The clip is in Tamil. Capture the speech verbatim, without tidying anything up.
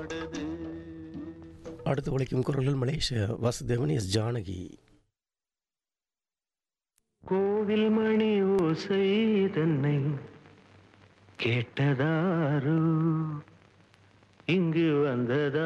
அடுத்து ஒலிக்கும் குரலில் மலேசிய வாசுதேவன் எஸ் ஜானகி. கோவில் மணி ஓசை தன்னை கேட்டதாரோ இங்கு வந்ததா